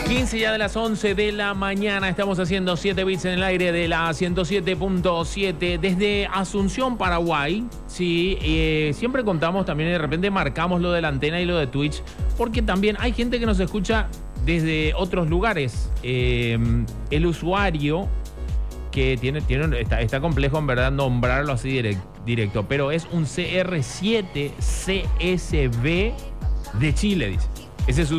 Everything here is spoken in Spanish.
15 ya de las 11 de la mañana, estamos haciendo 7 bits en el aire de la 107.7 desde Asunción, Paraguay. Sí, siempre contamos también, de repente marcamos lo de la antena y lo de Twitch, porque también hay gente que nos escucha desde otros lugares. El usuario que está complejo en verdad nombrarlo así directo, pero es un CR7 CSB de Chile, dice. Ese es su